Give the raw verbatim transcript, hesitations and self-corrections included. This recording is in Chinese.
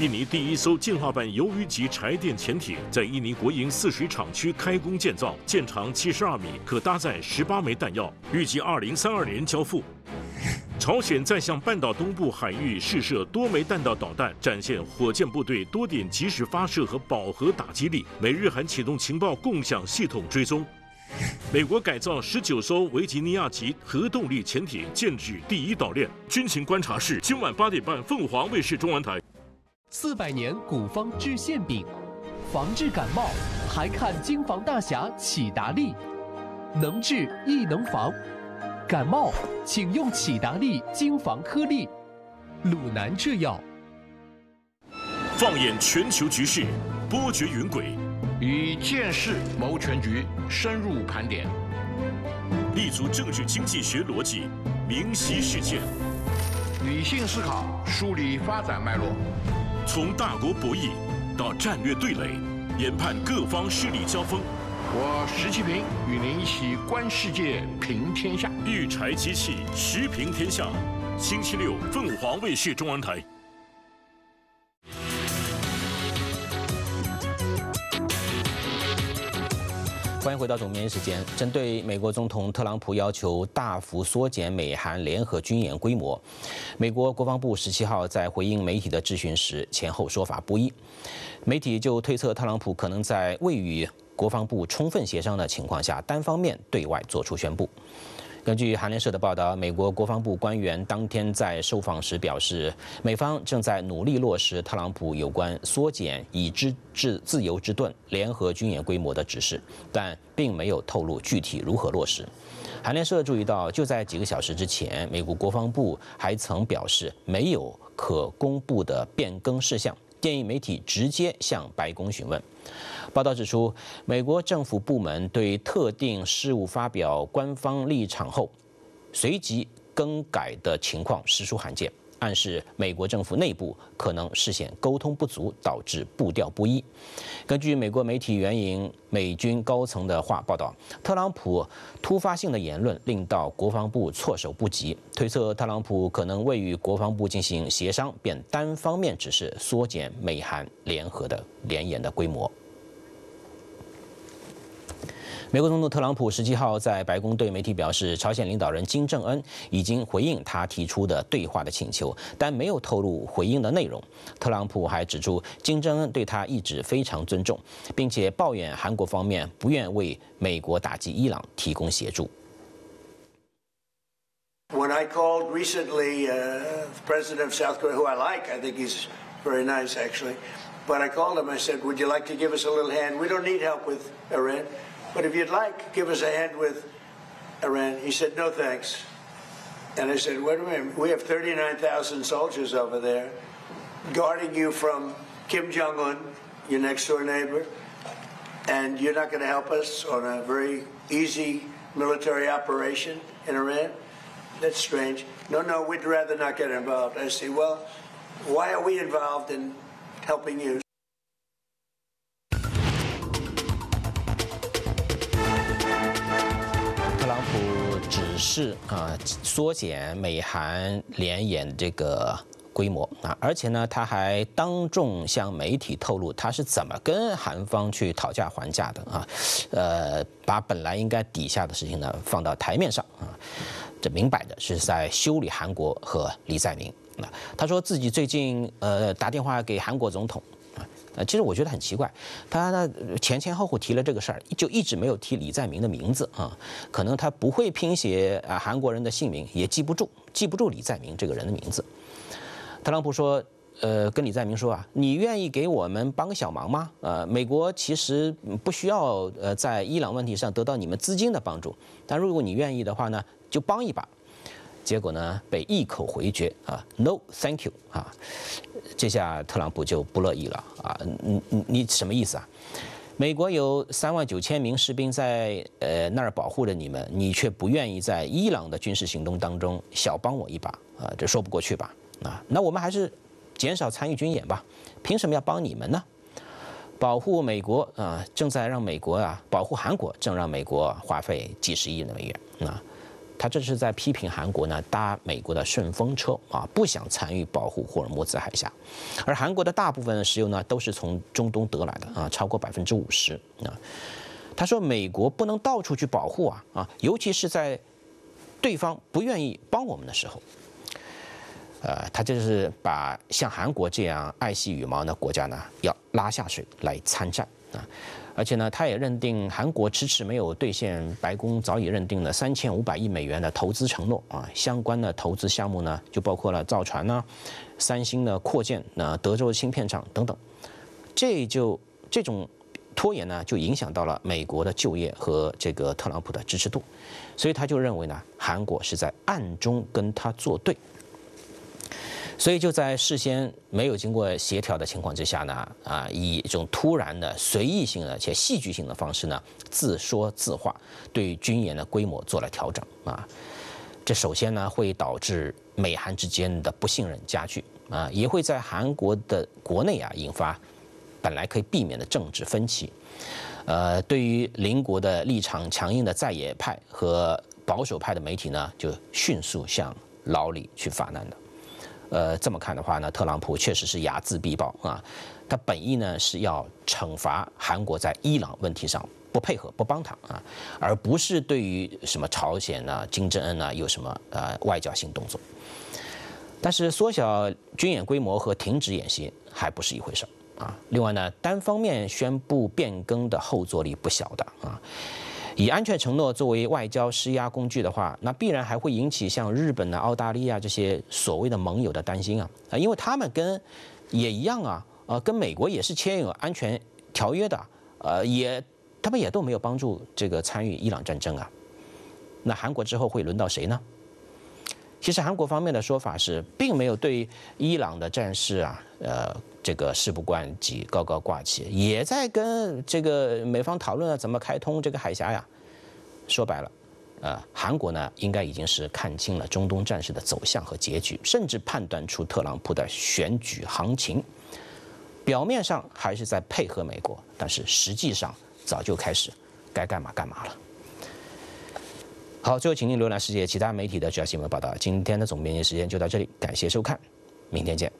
印尼第一艘进化版鱿鱼级柴电潜艇在印尼国营泗水厂区开工建造，舰长七十二米，可搭载十八枚弹药，预计二零三二年交付。朝鲜再向半岛东部海域试射多枚弹道导弹，展现火箭部队多点及时发射和饱和打击力。美日韩启动情报共享系统追踪。美国改造十九艘维吉尼亚级核动力潜艇，建制第一岛链。军情观察室今晚八点半，凤凰卫视中文台。 四百年古方治馅饼，防治感冒，还看京防大侠启达利，能治亦能防。感冒请用启达利京防颗粒，鲁南制药。 放眼全球局势，波谲云诡， 以见识谋全局，深入盘点， 立足政治经济学逻辑，明晰事件， 理性思考，梳理发展脉络， 从大国博弈到战略对垒，研判各方势力交锋。 我石其平与您一起观世界，平天下。 御柴机器时平天下，星期六凤凰卫视中文台。 欢迎回到总编时间。针对美国总统特朗普要求大幅缩减美韩联合军演规模，美国国防部十七号在回应媒体的质询时，前后说法不一。媒体就推测特朗普可能在未与国防部充分协商的情况下，单方面对外做出宣布。根据韩联社的报道，美国国防部官员当天在受访时表示，美方正在努力落实特朗普有关缩减以支持自由之盾联合军演规模的指示，但并没有透露具体如何落实。韩联社注意到，就在几个小时之前，美国国防部还曾表示没有可公布的变更事项，建议媒体直接向白宫询问。报道指出，美国政府部门对特定事务发表官方立场后，随即更改的情况实属罕见，暗示美国政府内部可能事先沟通不足，导致步调不一。根据美国媒体援引美军高层的话报道，特朗普突发性的言论令到国防部措手不及，推测特朗普可能未与国防部进行协商，便单方面指示缩减美韩联合的联演的规模。美国总统特朗普十七号在白宫对媒体表示，朝鲜领导人金正恩已经回应他提出的对话的请求，但没有透露回应的内容。特朗普还指出，金正恩对他一直非常尊重，并且抱怨韩国方面不愿为美国打击伊朗提供协助。 When I called recently, uh, the president of South Korea, who I like, I think he's very nice actually, but I called him, I said, would you like to give us a little hand? We don't need help with Iran. But if you'd like, give us a hand with Iran. He said, no, thanks. And I said, wait a minute, we have thirty-nine thousand soldiers over there guarding you from Kim Jong-un, your next door neighbor, and you're not going to help us on a very easy military operation in Iran? That's strange. No, no, we'd rather not get involved. I say, well, why are we involved in helping you? 只是啊，缩减美韩联演这个规模啊，而且呢，他还当众向媒体透露他是怎么跟韩方去讨价还价的啊，呃，把本来应该底下的事情呢放到台面上啊，这明摆的是在修理韩国和李在明啊。他说自己最近呃打电话给韩国总统。呃，其实我觉得很奇怪，他呢前前后后提了这个事儿，就一直没有提李在明的名字啊。可能他不会拼写啊韩国人的姓名，也记不住，记不住李在明这个人的名字。特朗普说，呃，跟李在明说啊，你愿意给我们帮个小忙吗？呃，美国其实不需要呃在伊朗问题上得到你们资金的帮助，但如果你愿意的话呢，就帮一把。结果呢，被一口回绝啊 ，No thank you 啊，这下特朗普就不乐意了啊，你你你什么意思啊？美国有三万九千名士兵在呃那儿保护着你们，你却不愿意在伊朗的军事行动当中小帮我一把啊，这说不过去吧？啊，那我们还是减少参与军演吧，凭什么要帮你们呢？保护美国啊，正在让美国啊保护韩国，正让美国花费几十亿的美元啊。 他这是在批评韩国呢搭美国的顺风车啊，不想参与保护霍尔木兹海峡。而韩国的大部分石油呢都是从中东得来的啊，超过百分之五十啊。他说美国不能到处去保护啊啊，尤其是在对方不愿意帮我们的时候。呃，他就是把像韩国这样爱惜羽毛的国家呢，要拉下水来参战啊。而且呢，他也认定韩国迟迟没有兑现白宫早已认定的三千五百亿美元的投资承诺啊。相关的投资项目呢，就包括了造船呢、三星的扩建、呢德州芯片厂等等。这就这种拖延呢，就影响到了美国的就业和这个特朗普的支持度，所以他就认为呢，韩国是在暗中跟他作对。所以就在事先没有经过协调的情况之下呢，啊，以一种突然的、随意性的且戏剧性的方式呢，自说自话，对军演的规模做了调整啊。这首先呢会导致美韩之间的不信任加剧啊，也会在韩国的国内啊引发本来可以避免的政治分歧。呃，对于邻国的立场强硬的在野派和保守派的媒体呢，就迅速向牢里去发难的。呃，这么看的话呢，特朗普确实是睚眦必报啊。他本意呢是要惩罚韩国在伊朗问题上不配合、不帮他啊，而不是对于什么朝鲜呢、金正恩呢有什么呃外交性动作。但是缩小军演规模和停止演习还不是一回事啊。另外呢，单方面宣布变更的后坐力不小的啊。以安全承诺作为外交施压工具的话，那必然还会引起像日本啊、澳大利亚这些所谓的盟友的担心啊，啊，因为他们跟也一样啊，呃，跟美国也是签有安全条约的，呃，也他们也都没有帮助这个参与伊朗战争啊。那韩国之后会轮到谁呢？其实韩国方面的说法是，并没有对伊朗的战事啊，呃，这个事不关己、高高挂起，也在跟这个美方讨论啊，怎么开通这个海峡呀。说白了，呃，韩国呢，应该已经是看清了中东战事的走向和结局，甚至判断出特朗普的选举行情。表面上还是在配合美国，但是实际上早就开始该干嘛干嘛了。好，最后请您浏览世界其他媒体的主要新闻报道。今天的总编辑时间就到这里，感谢收看，明天见。